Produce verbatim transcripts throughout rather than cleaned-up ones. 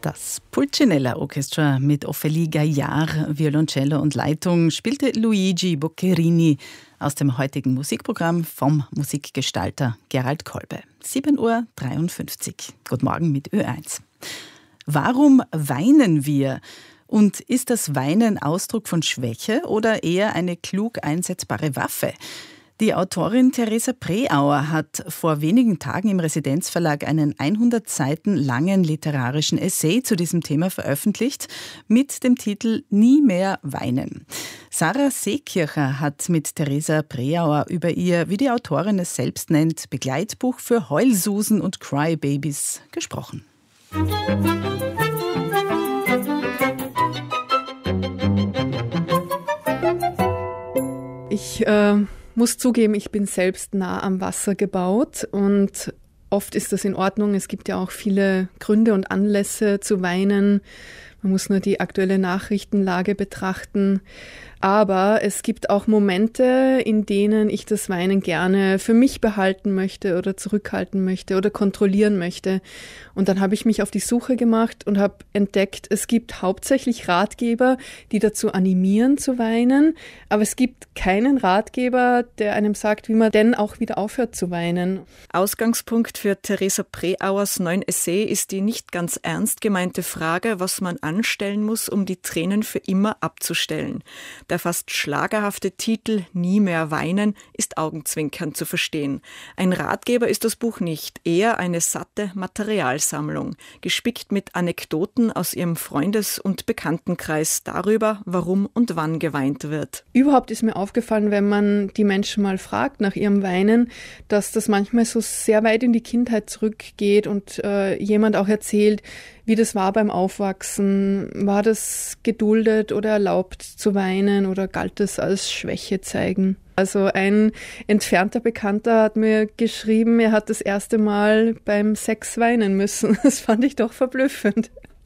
Das Pulcinella Orchestra mit Ophélie Gaillard, Violoncello und Leitung spielte Luigi Boccherini aus dem heutigen Musikprogramm vom Musikgestalter Gerald Kolbe. sieben Uhr dreiundfünfzig. Guten Morgen mit Ö eins. Warum weinen wir? Und ist das Weinen Ausdruck von Schwäche oder eher eine klug einsetzbare Waffe? Die Autorin Theresa Preauer hat vor wenigen Tagen im Residenzverlag einen hundert Seiten langen literarischen Essay zu diesem Thema veröffentlicht mit dem Titel Nie mehr weinen. Sarah Seekircher hat mit Theresa Preauer über ihr, wie die Autorin es selbst nennt, Begleitbuch für Heulsusen und Crybabies gesprochen. Ich äh muss zugeben, ich bin selbst nah am Wasser gebaut und oft ist das in Ordnung. Es gibt ja auch viele Gründe und Anlässe zu weinen. Man muss nur die aktuelle Nachrichtenlage betrachten. Aber es gibt auch Momente, in denen ich das Weinen gerne für mich behalten möchte oder zurückhalten möchte oder kontrollieren möchte. Und dann habe ich mich auf die Suche gemacht und habe entdeckt, es gibt hauptsächlich Ratgeber, die dazu animieren zu weinen. Aber es gibt keinen Ratgeber, der einem sagt, wie man denn auch wieder aufhört zu weinen. Ausgangspunkt für Theresa Preauers neuen Essay ist die nicht ganz ernst gemeinte Frage, was man anstellen muss, um die Tränen für immer abzustellen. Der fast schlagerhafte Titel »Nie mehr weinen« ist augenzwinkernd zu verstehen. Ein Ratgeber ist das Buch nicht, eher eine satte Materialsammlung, gespickt mit Anekdoten aus ihrem Freundes- und Bekanntenkreis darüber, warum und wann geweint wird. Überhaupt ist mir aufgefallen, wenn man die Menschen mal fragt nach ihrem Weinen, dass das manchmal so sehr weit in die Kindheit zurückgeht und äh, jemand auch erzählt, wie das war beim Aufwachsen. War das geduldet oder erlaubt zu weinen oder galt es als Schwäche zeigen? Also ein entfernter Bekannter hat mir geschrieben, er hat das erste Mal beim Sex weinen müssen. Das fand ich doch verblüffend.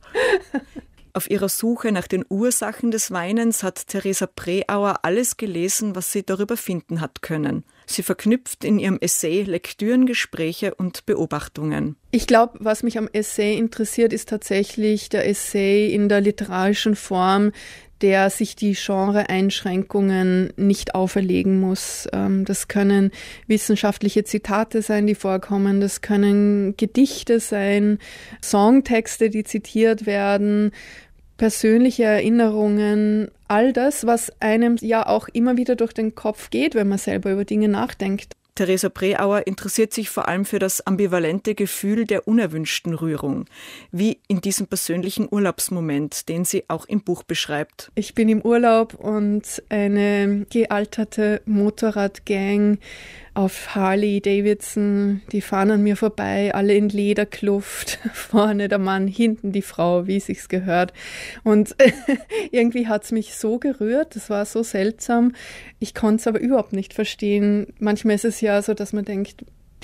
Auf ihrer Suche nach den Ursachen des Weinens hat Theresa Preauer alles gelesen, was sie darüber finden hat können. Sie verknüpft in ihrem Essay Lektüren, Gespräche und Beobachtungen. Ich glaube, was mich am Essay interessiert, ist tatsächlich der Essay in der literarischen Form, der sich die Genre-Einschränkungen nicht auferlegen muss. Das können wissenschaftliche Zitate sein, die vorkommen, das können Gedichte sein, Songtexte, die zitiert werden, persönliche Erinnerungen, all das, was einem ja auch immer wieder durch den Kopf geht, wenn man selber über Dinge nachdenkt. Theresa Preauer interessiert sich vor allem für das ambivalente Gefühl der unerwünschten Rührung, wie in diesem persönlichen Urlaubsmoment, den sie auch im Buch beschreibt. Ich bin im Urlaub und eine gealterte Motorradgang auf Harley Davidson, die fahren an mir vorbei, alle in Lederkluft, vorne der Mann, hinten die Frau, wie es sich gehört. Und irgendwie hat es mich so gerührt, das war so seltsam. Ich konnte es aber überhaupt nicht verstehen. Manchmal ist es ja so, dass man denkt,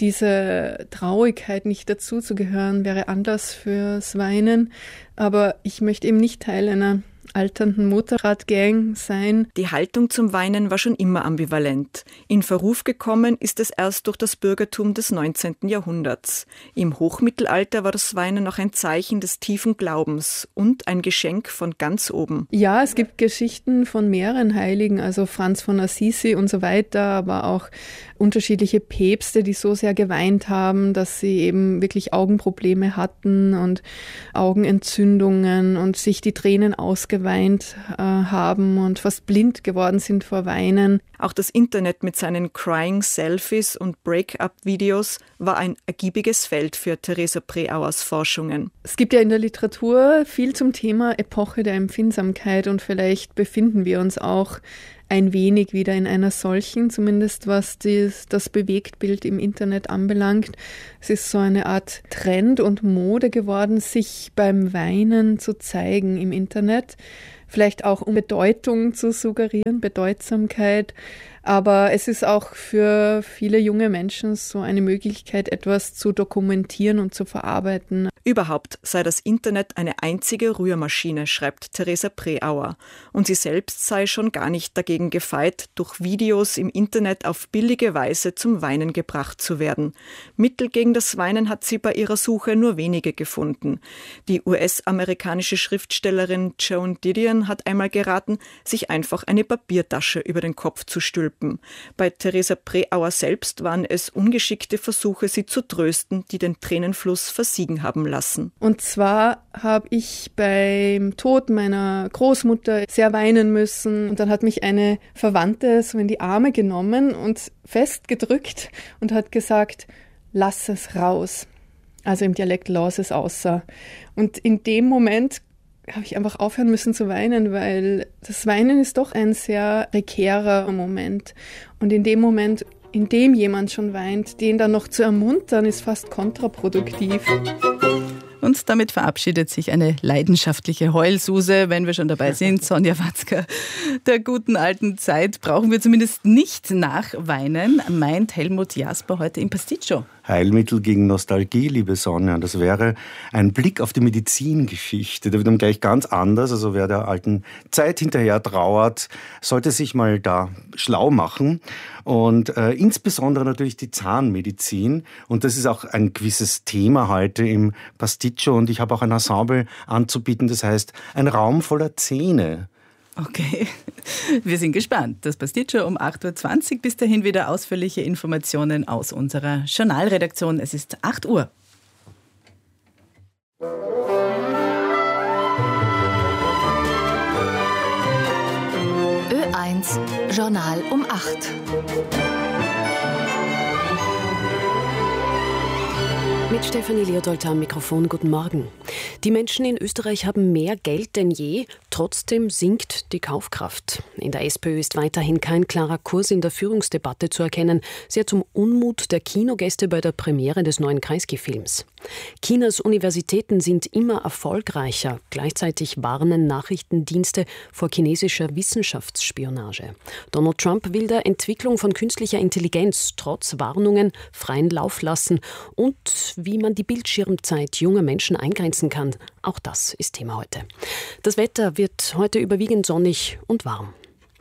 diese Traurigkeit nicht dazuzugehören, wäre Anlass fürs Weinen. Aber ich möchte eben nicht Teil einer alternden Motorradgang sein. Die Haltung zum Weinen war schon immer ambivalent. In Verruf gekommen ist es erst durch das Bürgertum des neunzehnten Jahrhunderts. Im Hochmittelalter war das Weinen noch ein Zeichen des tiefen Glaubens und ein Geschenk von ganz oben. Ja, es gibt Geschichten von mehreren Heiligen, also Franz von Assisi und so weiter, aber auch unterschiedliche Päpste, die so sehr geweint haben, dass sie eben wirklich Augenprobleme hatten und Augenentzündungen und sich die Tränen ausgeweint äh, haben und fast blind geworden sind vor Weinen. Auch das Internet mit seinen Crying-Selfies und Break-up-Videos war ein ergiebiges Feld für Theresa Preauers Forschungen. Es gibt ja in der Literatur viel zum Thema Epoche der Empfindsamkeit und vielleicht befinden wir uns auch ein wenig wieder in einer solchen, zumindest was dies, das Bewegtbild im Internet anbelangt. Es ist so eine Art Trend und Mode geworden, sich beim Weinen zu zeigen im Internet. Vielleicht auch um Bedeutung zu suggerieren, Bedeutsamkeit. Aber es ist auch für viele junge Menschen so eine Möglichkeit, etwas zu dokumentieren und zu verarbeiten. Überhaupt sei das Internet eine einzige Rührmaschine, schreibt Theresa Preauer. Und sie selbst sei schon gar nicht dagegen gefeit, durch Videos im Internet auf billige Weise zum Weinen gebracht zu werden. Mittel gegen das Weinen hat sie bei ihrer Suche nur wenige gefunden. Die U S-amerikanische Schriftstellerin Joan Didion hat einmal geraten, sich einfach eine Papiertasche über den Kopf zu stülpen. Bei Theresa Preauer selbst waren es ungeschickte Versuche, sie zu trösten, die den Tränenfluss versiegen haben lassen. Und zwar habe ich beim Tod meiner Großmutter sehr weinen müssen. Und dann hat mich eine Verwandte so in die Arme genommen und festgedrückt und hat gesagt, lass es raus. Also im Dialekt lass es außer. Und in dem Moment habe ich einfach aufhören müssen zu weinen, weil das Weinen ist doch ein sehr prekärer Moment. Und in dem Moment, in dem jemand schon weint, den dann noch zu ermuntern, ist fast kontraproduktiv. Und damit verabschiedet sich eine leidenschaftliche Heulsuse, wenn wir schon dabei sind. Sonja Watzker, der guten alten Zeit brauchen wir zumindest nicht nachweinen, meint Helmut Jasper heute im Pasticcio. Heilmittel gegen Nostalgie, liebe Sonja. Das wäre ein Blick auf die Medizingeschichte. Der wird dann gleich ganz anders. Also wer der alten Zeit hinterher trauert, sollte sich mal da schlau machen. Und äh, insbesondere natürlich die Zahnmedizin. Und das ist auch ein gewisses Thema heute im Pasticcio. Und ich habe auch ein Ensemble anzubieten, das heißt ein Raum voller Zähne. Okay, wir sind gespannt. Das Pasticcio um acht Uhr zwanzig. Bis dahin wieder ausführliche Informationen aus unserer Journalredaktion. Es ist acht Uhr. Ö eins Journal um acht. Mit Stefanie Leodold am Mikrofon, guten Morgen. Die Menschen in Österreich haben mehr Geld denn je, trotzdem sinkt die Kaufkraft. In der SPÖ ist weiterhin kein klarer Kurs in der Führungsdebatte zu erkennen, sehr zum Unmut der Kinogäste bei der Premiere des neuen Kreisky-Films. Chinas Universitäten sind immer erfolgreicher, gleichzeitig warnen Nachrichtendienste vor chinesischer Wissenschaftsspionage. Donald Trump will der Entwicklung von künstlicher Intelligenz trotz Warnungen freien Lauf lassen und wie man die Bildschirmzeit junger Menschen eingrenzen kann, auch das ist Thema heute. Das Wetter wird heute überwiegend sonnig und warm.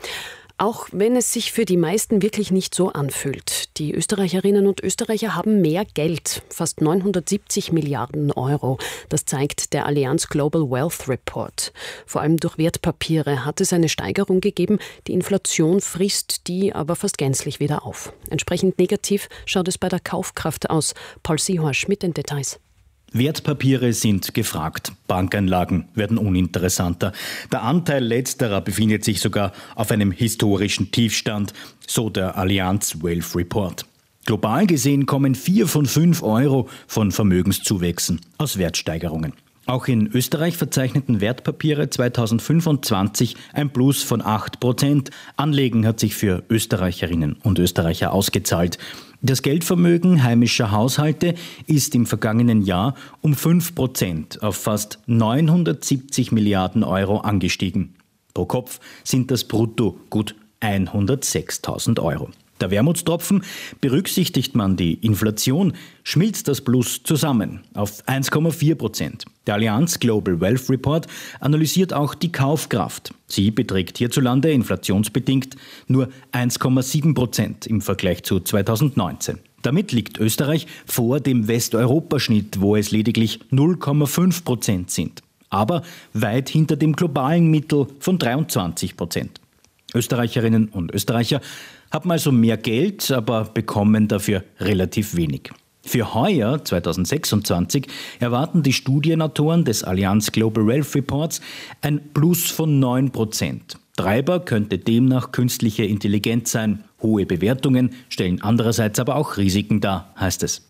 Auch wenn es sich für die meisten wirklich nicht so anfühlt. Die Österreicherinnen und Österreicher haben mehr Geld, fast neunhundertsiebzig Milliarden Euro. Das zeigt der Allianz Global Wealth Report. Vor allem durch Wertpapiere hat es eine Steigerung gegeben. Die Inflation frisst die aber fast gänzlich wieder auf. Entsprechend negativ schaut es bei der Kaufkraft aus. Paul Seehorsch mit den Details. Wertpapiere sind gefragt, Bankanlagen werden uninteressanter. Der Anteil letzterer befindet sich sogar auf einem historischen Tiefstand, so der Allianz Wealth Report. Global gesehen kommen vier von fünf Euro von Vermögenszuwächsen aus Wertsteigerungen. Auch in Österreich verzeichneten Wertpapiere zweitausendfünfundzwanzig ein Plus von acht Prozent. Anlegen hat sich für Österreicherinnen und Österreicher ausgezahlt. Das Geldvermögen heimischer Haushalte ist im vergangenen Jahr um fünf Prozent auf fast neunhundertsiebzig Milliarden Euro angestiegen. Pro Kopf sind das brutto gut hundertsechstausend Euro. Der Wermutstropfen: berücksichtigt man die Inflation, schmilzt das Plus zusammen auf eins Komma vier Prozent. Der Allianz Global Wealth Report analysiert auch die Kaufkraft. Sie beträgt hierzulande inflationsbedingt nur eins Komma sieben Prozent im Vergleich zu zweitausendneunzehn. Damit liegt Österreich vor dem Westeuropaschnitt, wo es lediglich null Komma fünf Prozent sind. Aber weit hinter dem globalen Mittel von dreiundzwanzig Prozent. Österreicherinnen und Österreicher haben also mehr Geld, aber bekommen dafür relativ wenig. Für heuer, zweitausendsechsundzwanzig, erwarten die Studienautoren des Allianz Global Wealth Reports ein Plus von neun Prozent. Treiber könnte demnach künstliche Intelligenz sein. Hohe Bewertungen stellen andererseits aber auch Risiken dar, heißt es.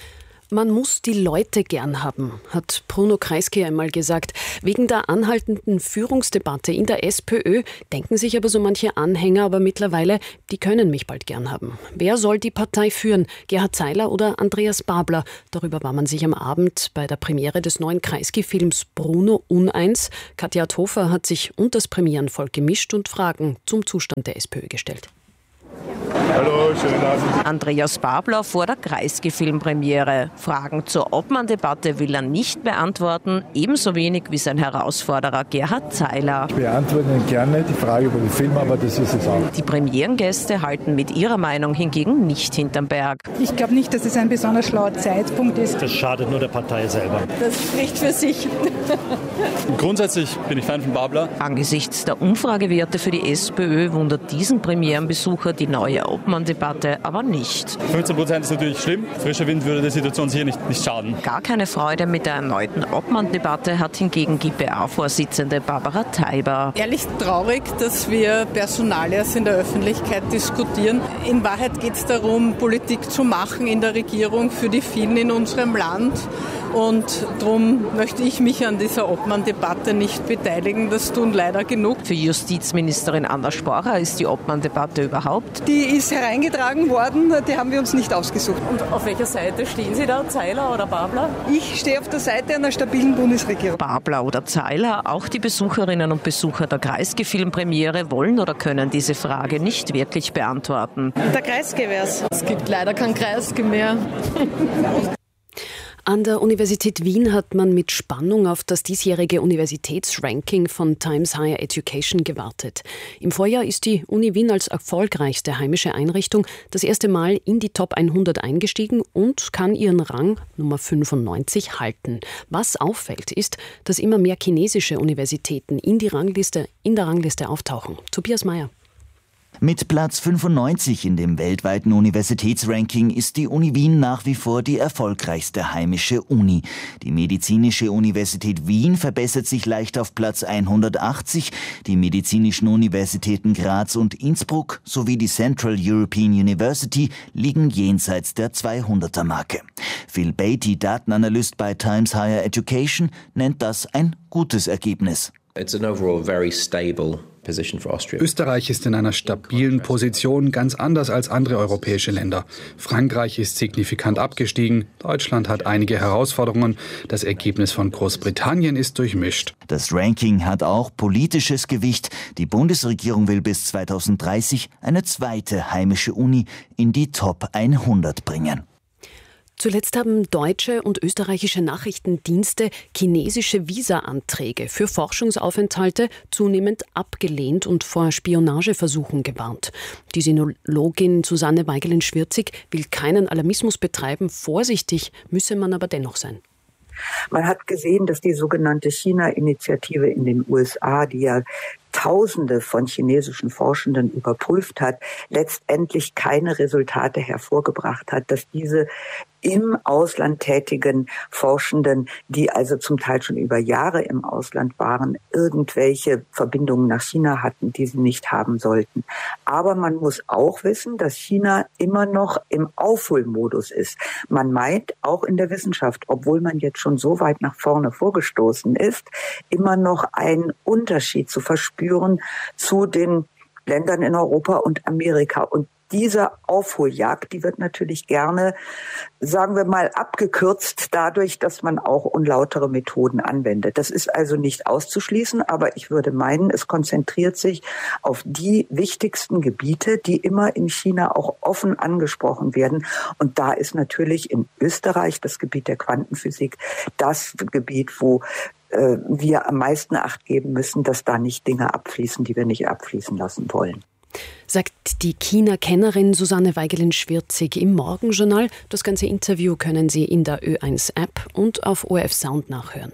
Man muss die Leute gern haben, hat Bruno Kreisky einmal gesagt. Wegen der anhaltenden Führungsdebatte in der SPÖ denken sich aber so manche Anhänger, aber mittlerweile, die können mich bald gern haben. Wer soll die Partei führen? Gerhard Zeiler oder Andreas Babler? Darüber war man sich am Abend bei der Premiere des neuen Kreisky-Films Bruno uneins. Katja Hofer hat sich unter das Premierenvolk gemischt und Fragen zum Zustand der SPÖ gestellt. Hallo, schönen Abend. Andreas Babler vor der Kreisky-Filmpremiere. Fragen zur Obmann-Debatte will er nicht beantworten, ebenso wenig wie sein Herausforderer Gerhard Zeiler. Ich beantworte Ihnen gerne die Frage über den Film, aber das ist es auch. Die Premierengäste halten mit ihrer Meinung hingegen nicht hinterm Berg. Ich glaube nicht, dass es ein besonders schlauer Zeitpunkt ist. Das schadet nur der Partei selber. Das spricht für sich. Grundsätzlich bin ich Fan von Babler. Angesichts der Umfragewerte für die SPÖ wundert diesen Premierenbesucher die neue Obmann-Debatte aber nicht. fünfzehn Prozent ist natürlich schlimm. Frischer Wind würde der Situation sicher nicht, nicht schaden. Gar keine Freude mit der erneuten Obmann-Debatte hat hingegen G B A-Vorsitzende Barbara Teiber. Ehrlich traurig, dass wir Personalias in der Öffentlichkeit diskutieren. In Wahrheit geht es darum, Politik zu machen in der Regierung für die vielen in unserem Land. Und darum möchte ich mich an dieser Obmann-Debatte nicht beteiligen. Das tun leider genug. Für Justizministerin Anna Sporer ist die Obmann-Debatte überhaupt? Die ist hereingetragen worden, die haben wir uns nicht ausgesucht. Und auf welcher Seite stehen Sie da, Zeiler oder Babler? Ich stehe auf der Seite einer stabilen Bundesregierung. Babler oder Zeiler, auch die Besucherinnen und Besucher der Kreisky-Filmpremiere wollen oder können diese Frage nicht wirklich beantworten. Der Kreisky wär's. Es gibt leider keinen Kreisky mehr. An der Universität Wien hat man mit Spannung auf das diesjährige Universitätsranking von Times Higher Education gewartet. Im Vorjahr ist die Uni Wien als erfolgreichste heimische Einrichtung das erste Mal in die Top hundert eingestiegen und kann ihren Rang Nummer fünfundneunzig halten. Was auffällt, ist, dass immer mehr chinesische Universitäten in, die Rangliste, in der Rangliste auftauchen. Tobias Mayer. Mit Platz fünfundneunzig in dem weltweiten Universitätsranking ist die Uni Wien nach wie vor die erfolgreichste heimische Uni. Die Medizinische Universität Wien verbessert sich leicht auf Platz hundertachtzig. Die medizinischen Universitäten Graz und Innsbruck sowie die Central European University liegen jenseits der zweihunderter-Marke. Phil Beatty, Datenanalyst bei Times Higher Education, nennt das ein gutes Ergebnis. It's an overall very stable position for Austria. Österreich ist in einer stabilen Position, ganz anders als andere europäische Länder. Frankreich ist signifikant abgestiegen. Deutschland hat einige Herausforderungen. Das Ergebnis von Großbritannien ist durchmischt. Das Ranking hat auch politisches Gewicht. Die Bundesregierung will bis zweitausenddreißig eine zweite heimische Uni in die Top hundert bringen. Zuletzt haben deutsche und österreichische Nachrichtendienste chinesische Visa-Anträge für Forschungsaufenthalte zunehmend abgelehnt und vor Spionageversuchen gewarnt. Die Sinologin Susanne Weigelin-Schwirzig will keinen Alarmismus betreiben. Vorsichtig müsse man aber dennoch sein. Man hat gesehen, dass die sogenannte China-Initiative in den U S A, die ja Tausende von chinesischen Forschenden überprüft hat, letztendlich keine Resultate hervorgebracht hat, dass diese im Ausland tätigen Forschenden, die also zum Teil schon über Jahre im Ausland waren, irgendwelche Verbindungen nach China hatten, die sie nicht haben sollten. Aber man muss auch wissen, dass China immer noch im Aufholmodus ist. Man meint auch in der Wissenschaft, obwohl man jetzt schon so weit nach vorne vorgestoßen ist, immer noch einen Unterschied zu verspüren zu den Ländern in Europa und Amerika. Und diese Aufholjagd, die wird natürlich gerne, sagen wir mal, abgekürzt dadurch, dass man auch unlautere Methoden anwendet. Das ist also nicht auszuschließen, aber ich würde meinen, es konzentriert sich auf die wichtigsten Gebiete, die immer in China auch offen angesprochen werden. Und da ist natürlich in Österreich das Gebiet der Quantenphysik das Gebiet, wo äh, wir am meisten Acht geben müssen, dass da nicht Dinge abfließen, die wir nicht abfließen lassen wollen. Sagt die China-Kennerin Susanne Weigelin-Schwirzig im Morgenjournal. Das ganze Interview können Sie in der Ö eins App und auf O R F Sound nachhören.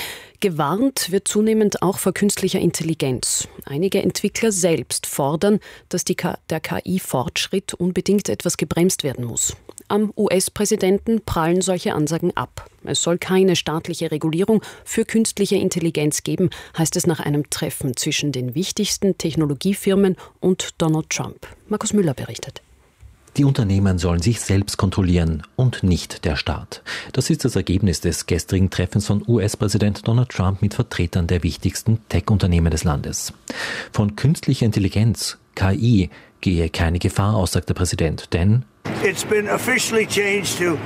Gewarnt wird zunehmend auch vor künstlicher Intelligenz. Einige Entwickler selbst fordern, dass die K- der K I-Fortschritt unbedingt etwas gebremst werden muss. Am U S-Präsidenten prallen solche Ansagen ab. Es soll keine staatliche Regulierung für künstliche Intelligenz geben, heißt es nach einem Treffen zwischen den wichtigsten Technologiefirmen und Donald Trump. Markus Müller berichtet. Die Unternehmen sollen sich selbst kontrollieren und nicht der Staat. Das ist das Ergebnis des gestrigen Treffens von U S-Präsident Donald Trump mit Vertretern der wichtigsten Tech-Unternehmen des Landes. Von künstlicher Intelligenz, K I, gehe keine Gefahr aus, sagt der Präsident, denn It's been officially changed to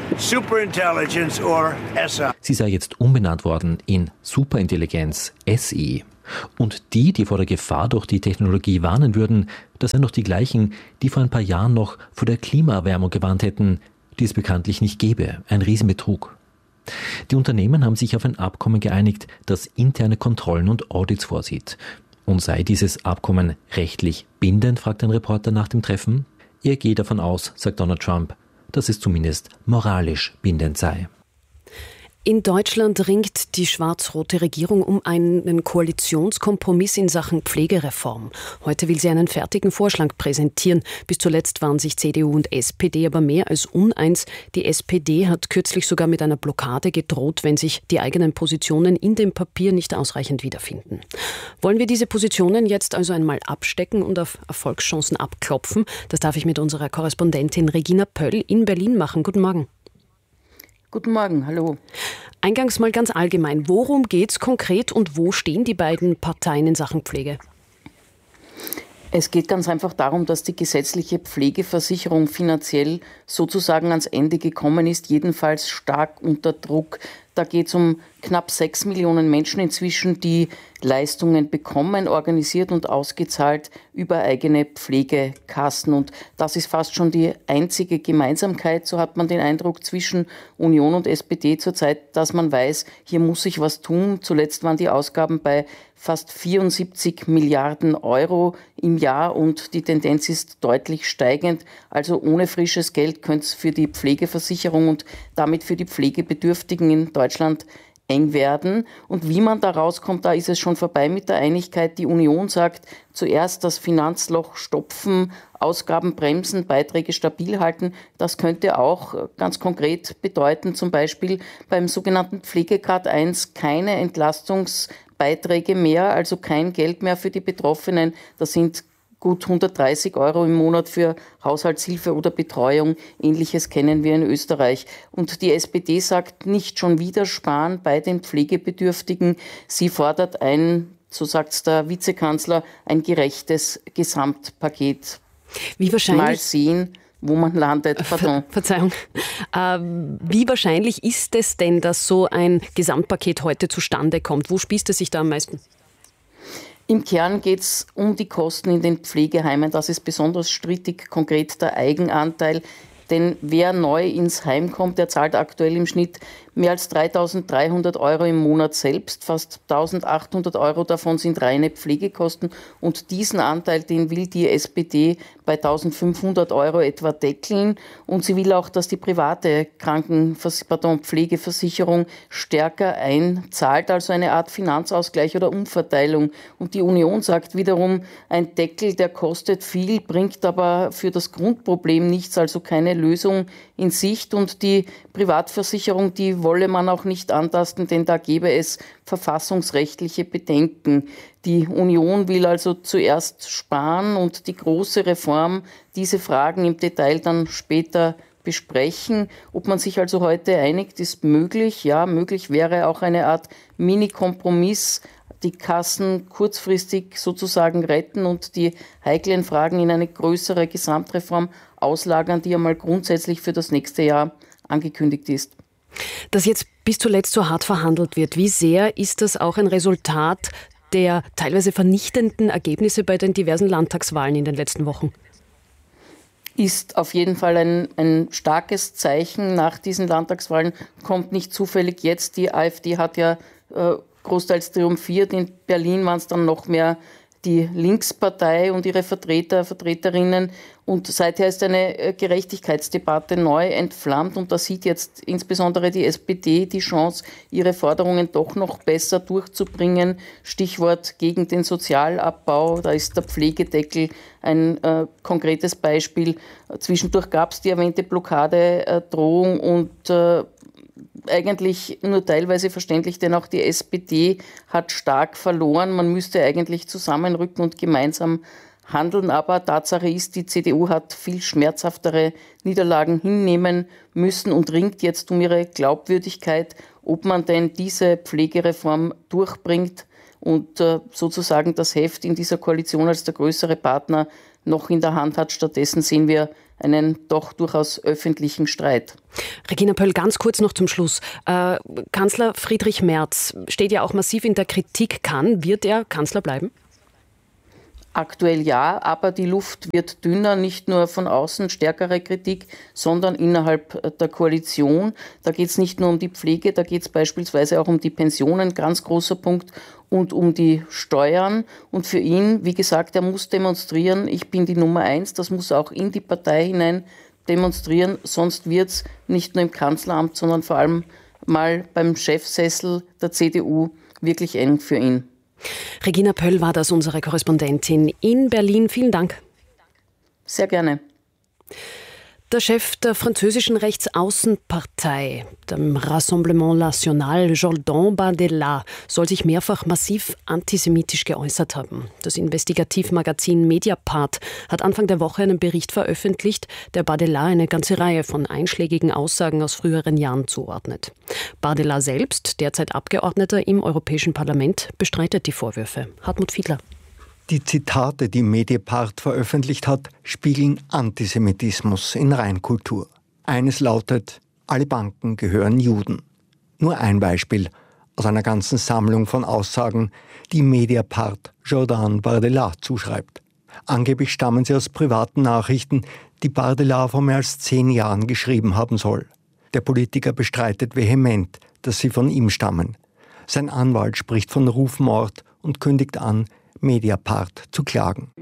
Superintelligence or S I. Sie sei jetzt umbenannt worden in Superintelligenz, S I. Und die, die vor der Gefahr durch die Technologie warnen würden, das seien doch die gleichen, die vor ein paar Jahren noch vor der Klimaerwärmung gewarnt hätten, die es bekanntlich nicht gäbe. Ein Riesenbetrug. Die Unternehmen haben sich auf ein Abkommen geeinigt, das interne Kontrollen und Audits vorsieht. Und sei dieses Abkommen rechtlich bindend, fragt ein Reporter nach dem Treffen. Er geht davon aus, sagt Donald Trump, dass es zumindest moralisch bindend sei. In Deutschland ringt die schwarz-rote Regierung um einen Koalitionskompromiss in Sachen Pflegereform. Heute will sie einen fertigen Vorschlag präsentieren. Bis zuletzt waren sich C D U und S P D aber mehr als uneins. Die S P D hat kürzlich sogar mit einer Blockade gedroht, wenn sich die eigenen Positionen in dem Papier nicht ausreichend wiederfinden. Wollen wir diese Positionen jetzt also einmal abstecken und auf Erfolgschancen abklopfen? Das darf ich mit unserer Korrespondentin Regina Pöll in Berlin machen. Guten Morgen. Guten Morgen, hallo. Eingangs mal ganz allgemein. Worum geht es konkret und wo stehen die beiden Parteien in Sachen Pflege? Es geht ganz einfach darum, dass die gesetzliche Pflegeversicherung finanziell sozusagen ans Ende gekommen ist, jedenfalls stark unter Druck. Da geht es um knapp sechs Millionen Menschen inzwischen, die Leistungen bekommen, organisiert und ausgezahlt über eigene Pflegekassen. Und das ist fast schon die einzige Gemeinsamkeit, so hat man den Eindruck, zwischen Union und S P D zurzeit, dass man weiß, hier muss sich was tun. Zuletzt waren die Ausgaben bei fast vierundsiebzig Milliarden Euro im Jahr und die Tendenz ist deutlich steigend. Also ohne frisches Geld könnte es für die Pflegeversicherung und damit für die Pflegebedürftigen in Deutschland eng werden. Und wie man da rauskommt, da ist es schon vorbei mit der Einigkeit. Die Union sagt, zuerst das Finanzloch stopfen, Ausgaben bremsen, Beiträge stabil halten. Das könnte auch ganz konkret bedeuten, zum Beispiel beim sogenannten Pflegegrad eins keine Entlastungsbeiträge mehr, also kein Geld mehr für die Betroffenen. Das sind gut hundertdreißig Euro im Monat für Haushaltshilfe oder Betreuung. Ähnliches kennen wir in Österreich. Und die S P D sagt, nicht schon wieder sparen bei den Pflegebedürftigen. Sie fordert ein, so sagt es der Vizekanzler, ein gerechtes Gesamtpaket. Wie wahrscheinlich? Mal sehen, wo man landet. Pardon. Ver- Verzeihung. Ähm, wie wahrscheinlich ist es denn, dass so ein Gesamtpaket heute zustande kommt? Wo spießt es sich da am meisten? Im Kern geht es um die Kosten in den Pflegeheimen. Das ist besonders strittig, konkret der Eigenanteil. Denn wer neu ins Heim kommt, der zahlt aktuell im Schnitt mehr als dreitausenddreihundert Euro im Monat selbst. Fast eintausendachthundert Euro davon sind reine Pflegekosten. Und diesen Anteil, den will die S P D bei eintausendfünfhundert Euro etwa deckeln. Und sie will auch, dass die private Krankenvers- pardon, Pflegeversicherung stärker einzahlt, also eine Art Finanzausgleich oder Umverteilung. Und die Union sagt wiederum, ein Deckel, der kostet viel, bringt aber für das Grundproblem nichts, also keine Lösung in Sicht. Und die Privatversicherung, die wolle man auch nicht antasten, denn da gäbe es verfassungsrechtliche Bedenken. Die Union will also zuerst sparen und die große Reform, diese Fragen im Detail dann später besprechen. Ob man sich also heute einigt, ist möglich. Ja, möglich wäre auch eine Art Mini-Kompromiss, die Kassen kurzfristig sozusagen retten und die heiklen Fragen in eine größere Gesamtreform auslagern, die einmal grundsätzlich für das nächste Jahr angekündigt ist. Dass jetzt bis zuletzt so hart verhandelt wird, wie sehr ist das auch ein Resultat der teilweise vernichtenden Ergebnisse bei den diversen Landtagswahlen in den letzten Wochen? Ist auf jeden Fall ein, ein starkes Zeichen. Nach diesen Landtagswahlen kommt nicht zufällig jetzt. Die AfD hat ja äh, großteils triumphiert. In Berlin waren es dann noch mehr die Linkspartei und ihre Vertreter, Vertreterinnen. Und seither ist eine Gerechtigkeitsdebatte neu entflammt. Und da sieht jetzt insbesondere die S P D die Chance, ihre Forderungen doch noch besser durchzubringen. Stichwort gegen den Sozialabbau. Da ist der Pflegedeckel ein äh, konkretes Beispiel. Zwischendurch gab es die erwähnte Blockadedrohung und äh, eigentlich nur teilweise verständlich, denn auch die S P D hat stark verloren. Man müsste eigentlich zusammenrücken und gemeinsam handeln. Aber Tatsache ist, die C D U hat viel schmerzhaftere Niederlagen hinnehmen müssen und ringt jetzt um ihre Glaubwürdigkeit, ob man denn diese Pflegereform durchbringt und äh, sozusagen das Heft in dieser Koalition als der größere Partner noch in der Hand hat. Stattdessen sehen wir einen doch durchaus öffentlichen Streit. Regina Pöll, ganz kurz noch zum Schluss. Äh, Kanzler Friedrich Merz steht ja auch massiv in der Kritik. Kann, wird er Kanzler bleiben? Aktuell ja, aber die Luft wird dünner, nicht nur von außen stärkere Kritik, sondern innerhalb der Koalition. Da geht es nicht nur um die Pflege, da geht es beispielsweise auch um die Pensionen, ganz großer Punkt, und um die Steuern. Und für ihn, wie gesagt, er muss demonstrieren, ich bin die Nummer eins, das muss er auch in die Partei hinein demonstrieren, sonst wird es nicht nur im Kanzleramt, sondern vor allem mal beim Chefsessel der C D U wirklich eng für ihn. Regina Pöll war das, unsere Korrespondentin in Berlin. Vielen Dank. Sehr gerne. Der Chef der französischen Rechtsaußenpartei, dem Rassemblement National, Jordan Bardella, soll sich mehrfach massiv antisemitisch geäußert haben. Das Investigativmagazin Mediapart hat Anfang der Woche einen Bericht veröffentlicht, der Bardella eine ganze Reihe von einschlägigen Aussagen aus früheren Jahren zuordnet. Bardella selbst, derzeit Abgeordneter im Europäischen Parlament, bestreitet die Vorwürfe. Hartmut Fiedler. Die Zitate, die Mediapart veröffentlicht hat, spiegeln Antisemitismus in Reinkultur. Eines lautet: Alle Banken gehören Juden. Nur ein Beispiel aus einer ganzen Sammlung von Aussagen, die Mediapart Jordan Bardella zuschreibt. Angeblich stammen sie aus privaten Nachrichten, die Bardella vor mehr als zehn Jahren geschrieben haben soll. Der Politiker bestreitet vehement, dass sie von ihm stammen. Sein Anwalt spricht von Rufmord und kündigt an, Mediapart zu klagen.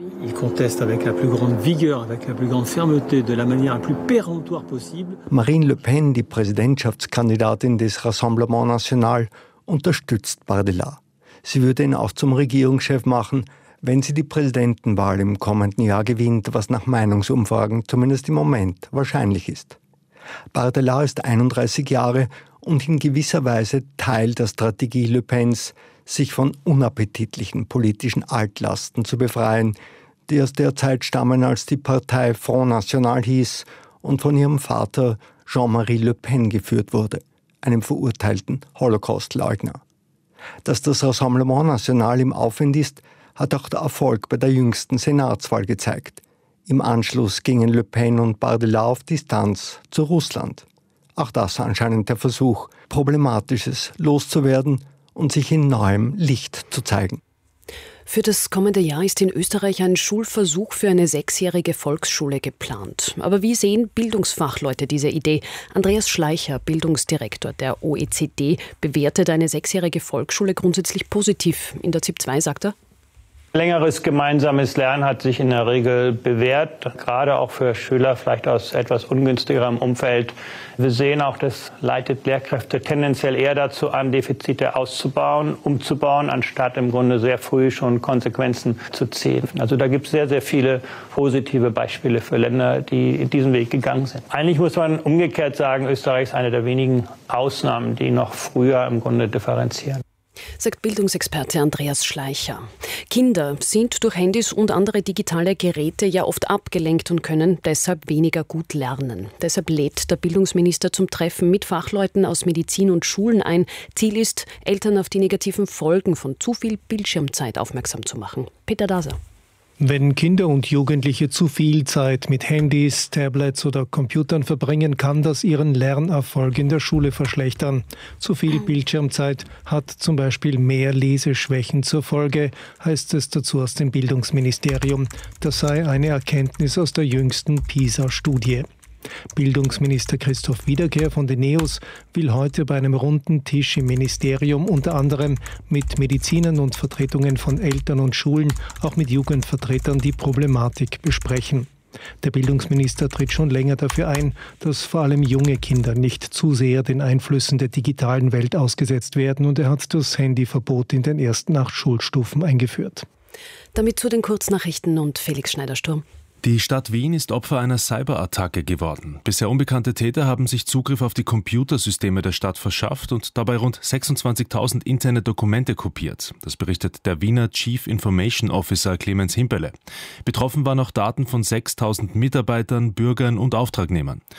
Marine Le Pen, die Präsidentschaftskandidatin des Rassemblement National, unterstützt Bardella. Sie würde ihn auch zum Regierungschef machen, wenn sie die Präsidentenwahl im kommenden Jahr gewinnt, was nach Meinungsumfragen zumindest im Moment wahrscheinlich ist. Bardella ist einunddreißig Jahre und in gewisser Weise Teil der Strategie Le Pens, sich von unappetitlichen politischen Altlasten zu befreien, die aus der Zeit stammen, als die Partei Front National hieß und von ihrem Vater Jean-Marie Le Pen geführt wurde, einem verurteilten Holocaust-Leugner. Dass das Rassemblement National im Aufwind ist, hat auch der Erfolg bei der jüngsten Senatswahl gezeigt. Im Anschluss gingen Le Pen und Bardella auf Distanz zu Russland. Auch das anscheinend der Versuch, Problematisches loszuwerden und sich in neuem Licht zu zeigen. Für das kommende Jahr ist in Österreich ein Schulversuch für eine sechsjährige Volksschule geplant. Aber wie sehen Bildungsfachleute diese Idee? Andreas Schleicher, Bildungsdirektor der O E C D, bewertet eine sechsjährige Volksschule grundsätzlich positiv. In der Z I P zwei sagt er: Längeres gemeinsames Lernen hat sich in der Regel bewährt, gerade auch für Schüler vielleicht aus etwas ungünstigerem Umfeld. Wir sehen auch, das leitet Lehrkräfte tendenziell eher dazu an, Defizite auszubauen, umzubauen, anstatt im Grunde sehr früh schon Konsequenzen zu ziehen. Also da gibt es sehr, sehr viele positive Beispiele für Länder, die diesen Weg gegangen sind. Eigentlich muss man umgekehrt sagen, Österreich ist eine der wenigen Ausnahmen, die noch früher im Grunde differenzieren. Sagt Bildungsexperte Andreas Schleicher. Kinder sind durch Handys und andere digitale Geräte ja oft abgelenkt und können deshalb weniger gut lernen. Deshalb lädt der Bildungsminister zum Treffen mit Fachleuten aus Medizin und Schulen ein. Ziel ist, Eltern auf die negativen Folgen von zu viel Bildschirmzeit aufmerksam zu machen. Peter Daser. Wenn Kinder und Jugendliche zu viel Zeit mit Handys, Tablets oder Computern verbringen, kann das ihren Lernerfolg in der Schule verschlechtern. Zu viel Bildschirmzeit hat zum Beispiel mehr Leseschwächen zur Folge, heißt es dazu aus dem Bildungsministerium. Das sei eine Erkenntnis aus der jüngsten PISA-Studie. Bildungsminister Christoph Wiederkehr von den NEOS will heute bei einem runden Tisch im Ministerium unter anderem mit Medizinern und Vertretungen von Eltern und Schulen, auch mit Jugendvertretern, die Problematik besprechen. Der Bildungsminister tritt schon länger dafür ein, dass vor allem junge Kinder nicht zu sehr den Einflüssen der digitalen Welt ausgesetzt werden, und er hat das Handyverbot in den ersten acht Schulstufen eingeführt. Damit zu den Kurznachrichten und Felix Schneider-Sturm. Die Stadt Wien ist Opfer einer Cyberattacke geworden. Bisher unbekannte Täter haben sich Zugriff auf die Computersysteme der Stadt verschafft und dabei rund sechsundzwanzigtausend interne Dokumente kopiert. Das berichtet der Wiener Chief Information Officer Clemens Himperle. Betroffen waren auch Daten von sechstausend Mitarbeitern, Bürgern und Auftragnehmern.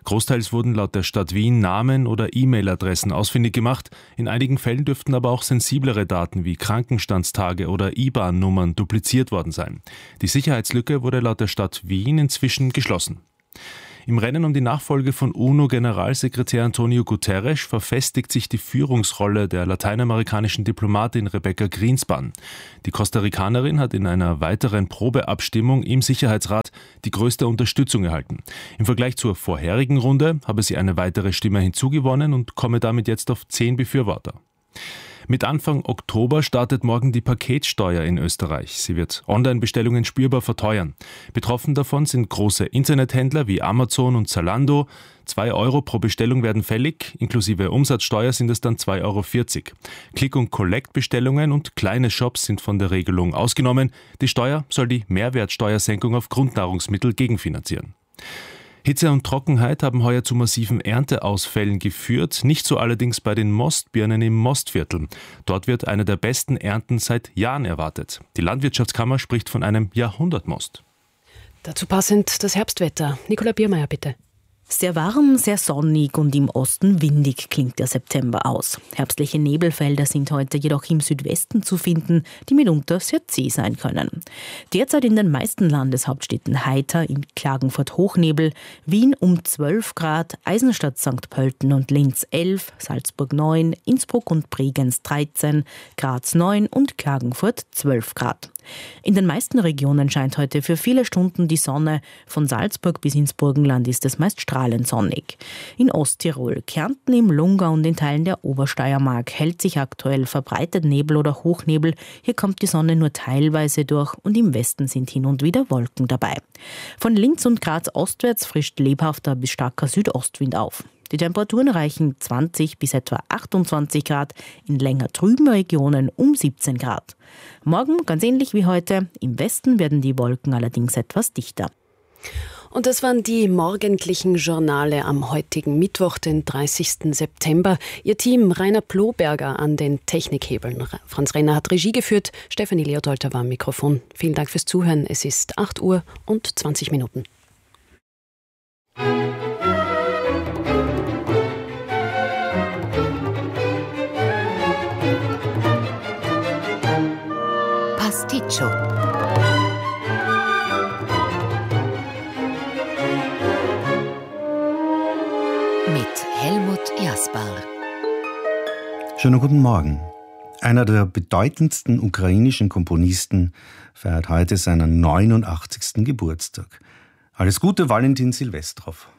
Großteils wurden laut der Stadt Wien Namen oder E-Mail-Adressen ausfindig gemacht. In einigen Fällen dürften aber auch sensiblere Daten wie Krankenstandstage oder I B A N-Nummern dupliziert worden sein. Die Sicherheitslücke wurde laut der Stadt Wien inzwischen geschlossen. Im Rennen um die Nachfolge von UNO-Generalsekretär Antonio Guterres verfestigt sich die Führungsrolle der lateinamerikanischen Diplomatin Rebecca Greenspan. Die Costa-Ricanerin hat in einer weiteren Probeabstimmung im Sicherheitsrat die größte Unterstützung erhalten. Im Vergleich zur vorherigen Runde habe sie eine weitere Stimme hinzugewonnen und komme damit jetzt auf zehn Befürworter. Mit Anfang Oktober startet morgen die Paketsteuer in Österreich. Sie wird Online-Bestellungen spürbar verteuern. Betroffen davon sind große Internethändler wie Amazon und Zalando. Zwei Euro pro Bestellung werden fällig, inklusive Umsatzsteuer sind es dann zwei Euro vierzig. Click- und Collect-Bestellungen und kleine Shops sind von der Regelung ausgenommen. Die Steuer soll die Mehrwertsteuersenkung auf Grundnahrungsmittel gegenfinanzieren. Hitze und Trockenheit haben heuer zu massiven Ernteausfällen geführt, nicht so allerdings bei den Mostbirnen im Mostviertel. Dort wird eine der besten Ernten seit Jahren erwartet. Die Landwirtschaftskammer spricht von einem Jahrhundertmost. Dazu passend das Herbstwetter. Nicola Biermeier, bitte. Sehr warm, sehr sonnig und im Osten windig klingt der September aus. Herbstliche Nebelfelder sind heute jedoch im Südwesten zu finden, die mitunter sehr zäh sein können. Derzeit in den meisten Landeshauptstädten heiter, in Klagenfurt Hochnebel, Wien um zwölf Grad, Eisenstadt, Sankt Pölten und Linz elf, Salzburg neun, Innsbruck und Bregenz dreizehn, Graz neun und Klagenfurt zwölf Grad. In den meisten Regionen scheint heute für viele Stunden die Sonne. Von Salzburg bis ins Burgenland ist es meist strahlend sonnig. In Osttirol, Kärnten, im Lungau und in Teilen der Obersteiermark hält sich aktuell verbreitet Nebel oder Hochnebel. Hier kommt die Sonne nur teilweise durch und im Westen sind hin und wieder Wolken dabei. Von Linz und Graz ostwärts frischt lebhafter bis starker Südostwind auf. Die Temperaturen reichen zwanzig bis etwa achtundzwanzig Grad, in länger trüben Regionen um siebzehn Grad. Morgen ganz ähnlich wie heute, im Westen werden die Wolken allerdings etwas dichter. Und das waren die morgendlichen Journale am heutigen Mittwoch, den dreißigsten September. Ihr Team Rainer Ploberger an den Technikhebeln. Franz Renner hat Regie geführt, Stefanie Leodolter war am Mikrofon. Vielen Dank fürs Zuhören. Es ist acht Uhr und zwanzig Minuten. Pasticcio. Mit Helmut Jasper. Schönen guten Morgen. Einer der bedeutendsten ukrainischen Komponisten feiert heute seinen neunundachtzigsten Geburtstag. Alles Gute, Valentin Silvestrov.